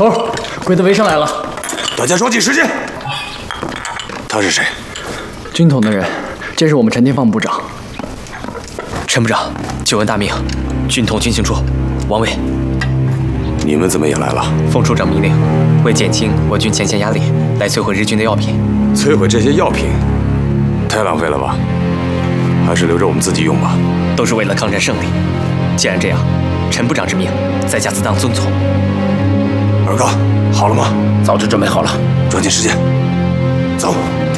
头，鬼子围上来了， 大家抓紧时间。他是谁？ 军统的人，这是我们陈天放部长。 陈部长，久闻大名，军统军情处，王伟。 你们怎么也来了？ 奉处长命令，为减轻我军前线压力，来摧毁日军的药品。 摧毁这些药品，太浪费了吧？还是留着我们自己用吧。 都是为了抗战胜利。既然这样，陈部长之命，在下自当遵从。 二哥，好了吗？ 早就准备好了， 抓紧时间，走。